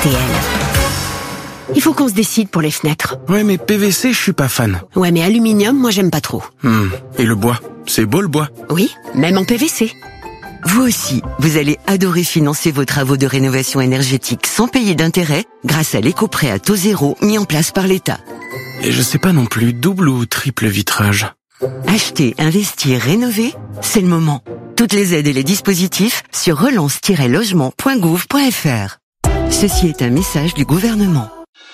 RTL. Il faut qu'on se décide pour les fenêtres. Ouais, mais PVC, je suis pas fan. Ouais, mais aluminium, moi j'aime pas trop. Et le bois? C'est beau le bois? Oui, même en PVC. Vous aussi, vous allez adorer financer vos travaux de rénovation énergétique sans payer d'intérêt grâce à l'éco-prêt à taux zéro mis en place par l'État. Et je sais pas non plus, double ou triple vitrage? Acheter, investir, rénover, c'est le moment. Toutes les aides et les dispositifs sur relance-logement.gouv.fr. Ceci est un message du gouvernement.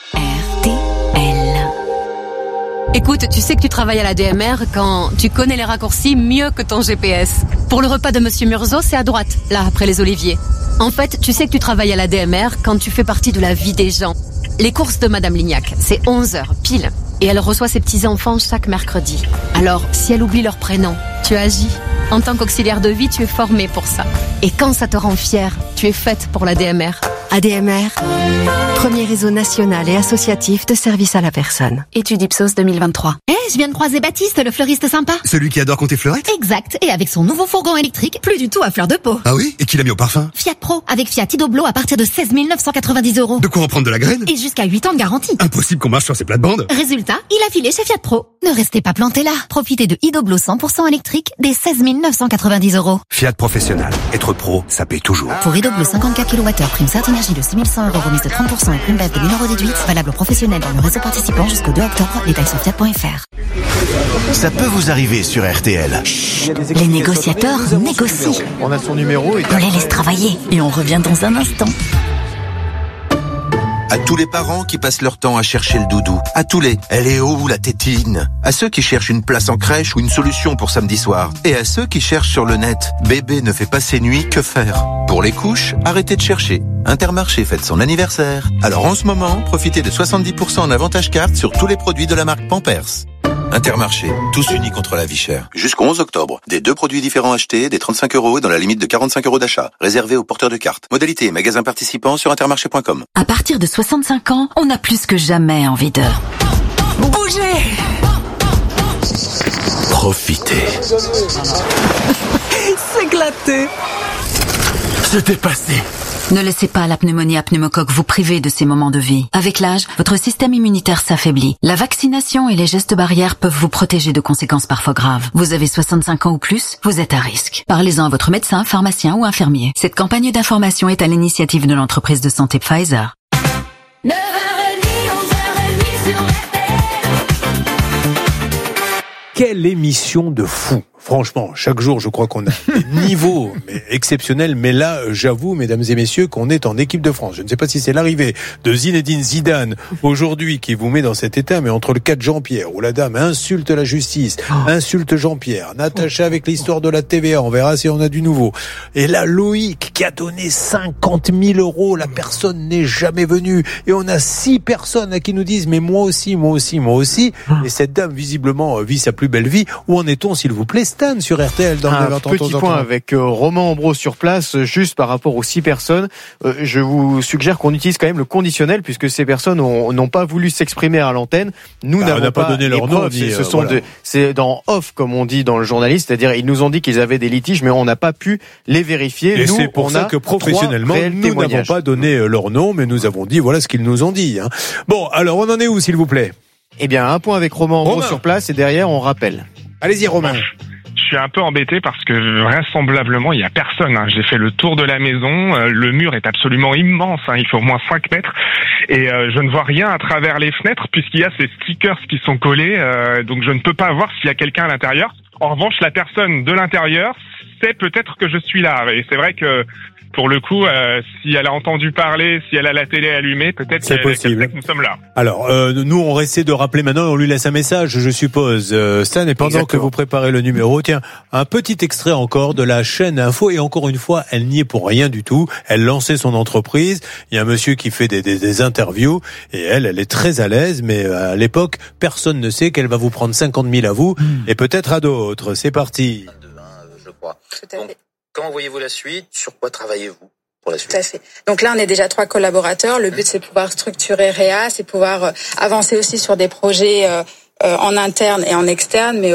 RTL. Écoute, tu sais que tu travailles à la DMR quand tu connais les raccourcis mieux que ton GPS. Pour le repas de Monsieur Murzo, c'est à droite, là, après les oliviers. En fait, tu sais que tu travailles à la DMR quand tu fais partie de la vie des gens. Les courses de Madame Lignac, c'est 11h, pile. Et elle reçoit ses petits-enfants chaque mercredi. Alors, si elle oublie leur prénom, tu agis. En tant qu'auxiliaire de vie, tu es formé pour ça. Et quand ça te rend fier, tu es faite pour la DMR. ADMR, premier réseau national et associatif de services à la personne. Étude Ipsos 2023. Je viens de croiser Baptiste, le fleuriste sympa. Celui qui adore compter fleurettes? Exact, et avec son nouveau fourgon électrique, plus du tout à fleur de peau. Ah oui? Et qui l'a mis au parfum? Fiat Pro, avec Fiat Idoblo à partir de 16 990 €. De quoi en prendre de la graine? Et jusqu'à 8 ans de garantie. Impossible qu'on marche sur ces plates-bandes. Résultat, il a filé chez Fiat Pro. Ne restez pas plantés là. Profitez de Idoblo 100% électrique dès 16 990 €. Fiat Professionnel. Être pro, ça paye toujours. Pour Idoblo 54 kWh, prime Certes Énergie de 6 100 €, remise de 30% et prime BEF de 1 000 € déduite. Valable aux professionnels dans le réseau participant jusqu'au 2 octobre. Détails sur fiat.fr. Ça peut vous arriver sur RTL. Les négociateurs négocient. On a son numéro et On les laisse travailler. Et on revient dans un instant. À tous les parents qui passent leur temps à chercher le doudou. À tous les « elle est où la tétine ?» À ceux qui cherchent une place en crèche ou une solution pour samedi soir. Et à ceux qui cherchent sur le net « bébé ne fait pas ses nuits, que faire ?» Pour les couches, arrêtez de chercher. Intermarché fête son anniversaire. Alors en ce moment, profitez de 70% en avantage carte sur tous les produits de la marque Pampers. Intermarché, tous unis contre la vie chère. Jusqu'au 11 octobre, des 2 produits différents achetés, des 35 € et dans la limite de 45 € d'achat. Réservé aux porteurs de cartes. Modalité et magasins participants sur intermarché.com. À partir de 65 ans, on a plus que jamais envie de bouger. Profitez. S'éclater. Se dépasser. Ne laissez pas la pneumonie à pneumocoque vous priver de ces moments de vie. Avec l'âge, votre système immunitaire s'affaiblit. La vaccination et les gestes barrières peuvent vous protéger de conséquences parfois graves. Vous avez 65 ans ou plus, vous êtes à risque. Parlez-en à votre médecin, pharmacien ou infirmier. Cette campagne d'information est à l'initiative de l'entreprise de santé Pfizer. 9h30, 11h30 sur RTL. Quelle émission de fou! Franchement, chaque jour, je crois qu'on a des niveaux exceptionnels. Mais là, j'avoue, mesdames et messieurs, qu'on est en équipe de France. Je ne sais pas si c'est l'arrivée de Zinedine Zidane aujourd'hui qui vous met dans cet état, mais entre le cas de Jean-Pierre, où la dame insulte la justice, insulte Jean-Pierre, Natacha avec l'histoire de la TVA, on verra si on a du nouveau. Et là, Loïc qui a donné 50 000 €, la personne n'est jamais venue. Et on a 6 personnes à qui nous disent, mais moi aussi. Et cette dame, visiblement, vit sa plus belle vie. Où en est-on, s'il vous plaît? Stan sur RTL dans un petit point avec Romain Ambros sur place, juste par rapport aux 6 personnes. Je vous suggère qu'on utilise quand même le conditionnel puisque ces personnes n'ont pas voulu s'exprimer à l'antenne. Nous n'avons pas donné leur nom. C'est dans off, comme on dit dans le journaliste, c'est-à-dire ils nous ont dit qu'ils avaient des litiges, mais on n'a pas pu les vérifier. Et c'est pour ça que professionnellement, nous n'avons pas donné leur nom, mais nous avons dit voilà ce qu'ils nous ont dit. Bon, alors on en est où, s'il vous plaît? Eh bien, un point avec Romain Ambros sur place et derrière on rappelle. Allez-y, Romain. Je suis un peu embêté parce que vraisemblablement il y a personne. J'ai fait le tour de la maison, le mur est absolument immense, il fait au moins 5 mètres et je ne vois rien à travers les fenêtres puisqu'il y a ces stickers qui sont collés, donc je ne peux pas voir s'il y a quelqu'un à l'intérieur. En revanche, la personne de l'intérieur sait peut-être que je suis là et c'est vrai que pour le coup, si elle a entendu parler, si elle a la télé allumée, peut-être que nous sommes là. Alors, nous, on essaie de rappeler maintenant, on lui laisse un message, je suppose, Stan, et pendant que vous préparez le numéro, tiens, un petit extrait encore de la chaîne Info, et encore une fois, elle n'y est pour rien du tout, elle lançait son entreprise, il y a un monsieur qui fait des interviews, et elle est très à l'aise, mais à l'époque, personne ne sait qu'elle va vous prendre 50 000 à vous, et peut-être à d'autres. C'est parti. Je crois. Tout à fait. Comment voyez-vous la suite? Sur quoi travaillez-vous pour la suite? Tout à fait. Donc là, on est déjà 3 collaborateurs. Le but, c'est de pouvoir structurer Réa, c'est pouvoir avancer aussi sur des projets en interne et en externe, mais